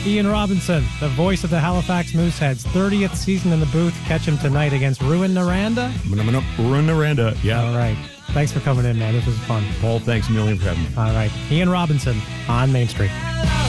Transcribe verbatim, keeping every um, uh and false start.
Ian Robinson, the voice of the Halifax Mooseheads, thirtieth season in the booth. Catch him tonight against Ruin Naranda. Ruin Naranda, yeah. All right. Thanks for coming in, man. This was fun. Paul, thanks a million for having me. All right. Ian Robinson on Main Street.